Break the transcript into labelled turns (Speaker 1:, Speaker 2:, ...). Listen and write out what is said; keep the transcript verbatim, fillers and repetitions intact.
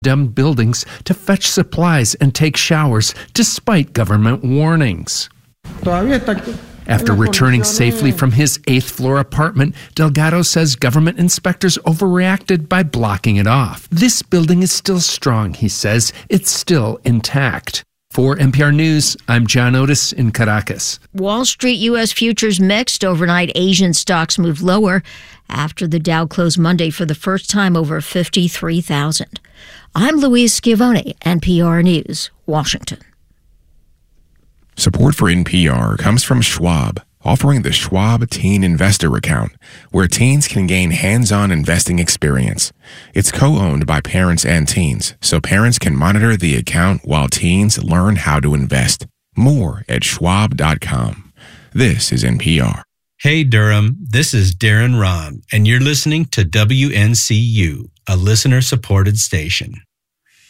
Speaker 1: condemned buildings to fetch supplies and take showers despite government warnings. After returning safely from his eighth floor apartment, Delgado says government inspectors overreacted by blocking it off. This building is still strong, he says. It's still intact. For N P R News, I'm John Otis in Caracas.
Speaker 2: Wall Street U S futures mixed. Overnight, Asian stocks moved lower after the Dow closed Monday for the first time over fifty-three thousand. I'm Louise Schiavone, N P R News, Washington.
Speaker 3: Support for N P R comes from Schwab, offering the Schwab Teen Investor Account, where teens can gain hands-on investing experience. It's co-owned by parents and teens, so parents can monitor the account while teens learn how to invest. More at schwab dot com. This is N P R.
Speaker 4: Hey, Durham, this is Darren Ron, and you're listening to W N C U, a listener-supported station.